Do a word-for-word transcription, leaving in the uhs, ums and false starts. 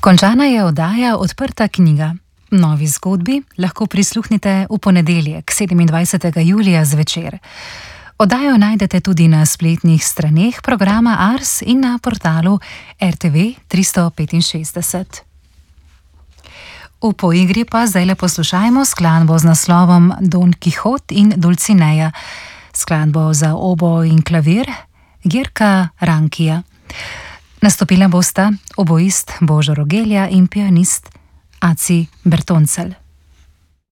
Končana je oddaja Odprta knjiga. Novi zgodbi lahko prisluhnite v ponedeljek, sedemindvajsetega julija zvečer. Oddajo najdete tudi na spletnih straneh programa Ars in na portalu R T V tristo petinšestdeset. V poigri pa zdajle poslušajmo skladbo z naslovom Don Kihot in Dulcinea, skladbo za obo in klavir Jirka Rankija. Nastopila bosta oboist Božo Rogelja in pianist Aci Bertoncelj.